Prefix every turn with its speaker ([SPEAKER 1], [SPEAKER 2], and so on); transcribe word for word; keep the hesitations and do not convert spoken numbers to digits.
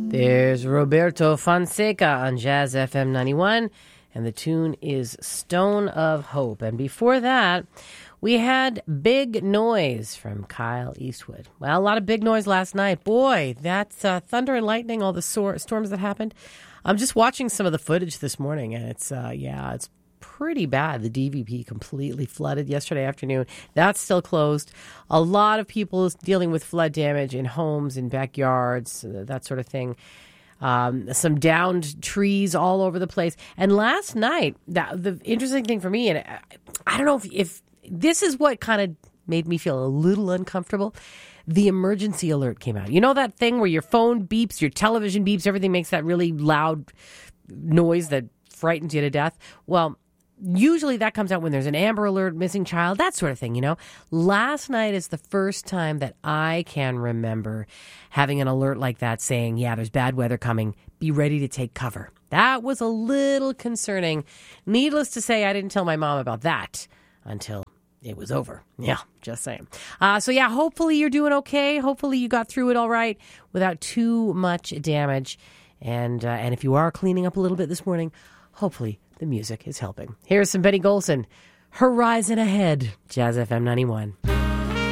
[SPEAKER 1] There's Roberto Fonseca on Jazz F M ninety-one, and the tune is Stone of Hope. And before that, we had Big Noise from Kyle Eastwood. Well, a lot of big noise last night. Boy, that's uh, thunder and lightning, all the sor- storms that happened. I'm just watching some of the footage this morning, and it's, uh, yeah, it's pretty bad. The D V P completely flooded yesterday afternoon. That's still closed. A lot of people dealing with flood damage in homes, in backyards, uh, that sort of thing. Um, some downed trees all over the place. And last night, that, the interesting thing for me, and I, I don't know if, if this is what kind of made me feel a little uncomfortable. The emergency alert came out. You know that thing where your phone beeps, your television beeps, everything makes that really loud noise that frightens you to death? Well, usually that comes out when there's an Amber Alert, missing child, that sort of thing, you know. Last night is the first time that I can remember having an alert like that saying, yeah, there's bad weather coming. Be ready to take cover. That was a little concerning. Needless to say, I didn't tell my mom about that until it was over. Yeah, just saying. Uh, so, yeah, hopefully you're doing okay. Hopefully you got through it all right without too much damage. And, uh, and if you are cleaning up a little bit this morning, hopefully the music is helping. Here's some Benny Golson. Horizon Ahead. Jazz F M ninety-one.